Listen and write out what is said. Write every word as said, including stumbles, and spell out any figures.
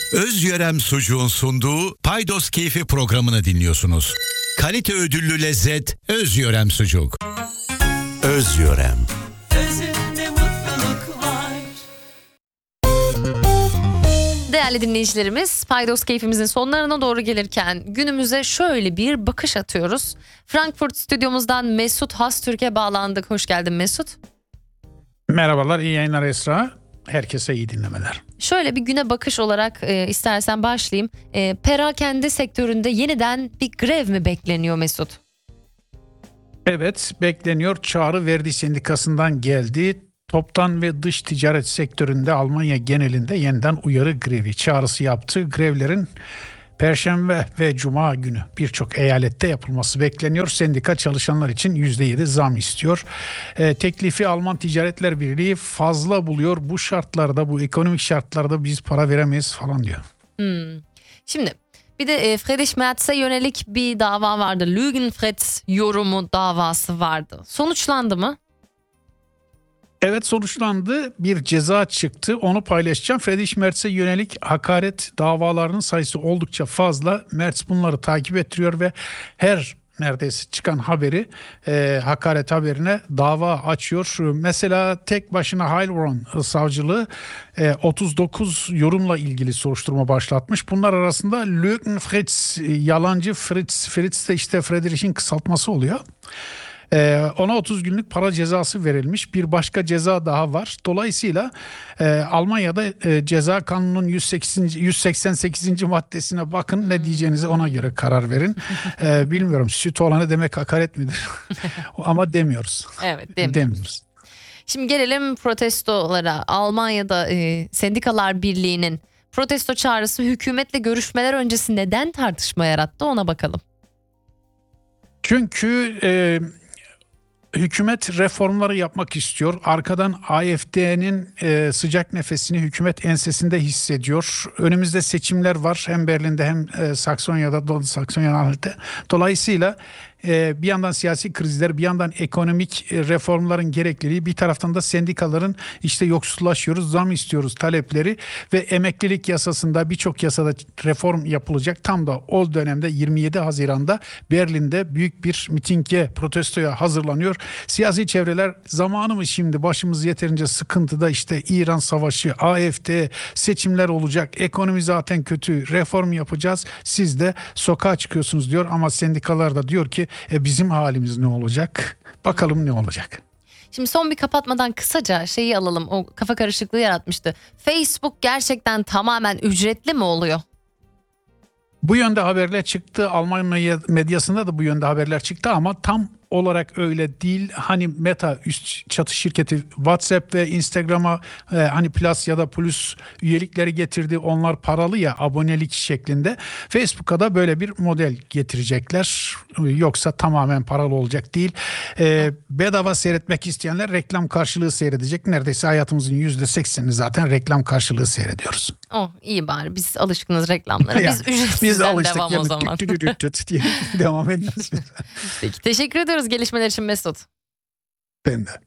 Özyörem Sucuğun sunduğu Paydos Keyfi programını dinliyorsunuz. Kalite ödüllü lezzet Özyörem Sucuk. Özyörem. Özünde mutluluk var. Değerli dinleyicilerimiz, Paydos Keyfimizin sonlarına doğru gelirken günümüze şöyle bir bakış atıyoruz. Frankfurt stüdyomuzdan Mesut Hastürk'e bağlandık. Hoş geldin Mesut. Merhabalar, iyi yayınlar Esra. Herkese iyi dinlemeler. Şöyle bir güne bakış olarak e, istersen başlayayım. E, perakende sektöründe yeniden bir grev mi bekleniyor Mesut? Evet, bekleniyor. Çağrı Verdi Sendikası'ndan geldi. Toptan ve dış ticaret sektöründe Almanya genelinde yeniden uyarı grevi çağrısı yaptı. Grevlerin Perşembe ve Cuma günü birçok eyalette yapılması bekleniyor. Sendika çalışanlar için yüzde yedi zam istiyor. E, teklifi Alman Ticaretler Birliği fazla buluyor. Bu şartlarda, bu ekonomik şartlarda biz para veremeyiz falan diyor. Hmm. Şimdi bir de e, Friedrich Merz'e yönelik bir dava vardı. Lügenfred yorumu davası vardı. Sonuçlandı mı? Evet, sonuçlandı. Bir ceza çıktı. Onu paylaşacağım. Friedrich Merz'e yönelik hakaret davalarının sayısı oldukça fazla. Merz bunları takip ettiriyor ve her neredeyse çıkan haberi e, hakaret haberine dava açıyor. Mesela tek başına Heilbronn savcılığı e, otuz dokuz yorumla ilgili soruşturma başlatmış. Bunlar arasında Lügenfritz, yalancı Fritz, Fritz de işte Friedrich'in kısaltması oluyor. Ee, ona otuz günlük para cezası verilmiş. Bir başka ceza daha var. Dolayısıyla e, Almanya'da e, ceza kanunun yüz seksen sekizinci maddesine bakın, ne diyeceğinize ona göre karar verin. Ee, bilmiyorum, süt olanı demek hakaret midir? Ama demiyoruz. Evet, demiyoruz. demiyoruz. Şimdi gelelim protestolara. Almanya'da e, Sendikalar Birliği'nin protesto çağrısı hükümetle görüşmeler öncesi neden tartışma yarattı, ona bakalım. Çünkü e, hükümet reformları yapmak istiyor. Arkadan A F D'nin e, sıcak nefesini hükümet ensesinde hissediyor. Önümüzde seçimler var. Hem Berlin'de hem e, Saksonya'da, Doğu Saksonya'da. Dolayısıyla e, bir yandan siyasi krizler, bir yandan ekonomik e, reformların gerekliliği, bir taraftan da sendikaların işte yoksullaşıyoruz, zam istiyoruz talepleri ve emeklilik yasasında, birçok yasada reform yapılacak. Tam da o dönemde yirmi yedi Haziran'da Berlin'de büyük bir mitinge, protestoya hazırlanıyor. Siyasi çevreler zamanı mı şimdi, başımız yeterince sıkıntıda, işte İran savaşı, A F D, seçimler olacak, ekonomi zaten kötü, reform yapacağız, siz de sokağa çıkıyorsunuz diyor. Ama sendikalar da diyor ki e, bizim halimiz ne olacak? Bakalım ne olacak? Şimdi son bir kapatmadan kısaca şeyi alalım. O kafa karışıklığı yaratmıştı. Facebook gerçekten tamamen ücretli mi oluyor? Bu yönde haberler çıktı. Alman medyasında da bu yönde haberler çıktı ama tam olarak öyle değil. Hani Meta, üst çatı şirketi, WhatsApp ve Instagram'a e, hani Plus ya da Plus üyelikleri getirdi. Onlar paralı ya, abonelik şeklinde. Facebook'a da böyle bir model getirecekler. Yoksa tamamen paralı olacak değil. E, bedava seyretmek isteyenler reklam karşılığı seyredecek. Neredeyse hayatımızın yüzde seksenini zaten reklam karşılığı seyrediyoruz. Oh, iyi bari, biz alışkınız reklamlara. Biz ücretsizden devam o zaman. diye devam ediyoruz. Peki, teşekkür ediyoruz gelişmeler için Mesut. Ben de.